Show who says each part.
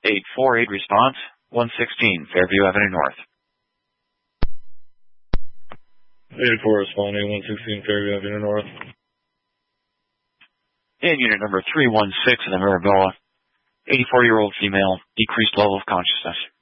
Speaker 1: 848 response, 116 Fairview Avenue North.
Speaker 2: 84 responding, 116 Fairview Avenue North.
Speaker 1: And unit number 316 in the Mirabella, 84-year-old female, decreased level of consciousness.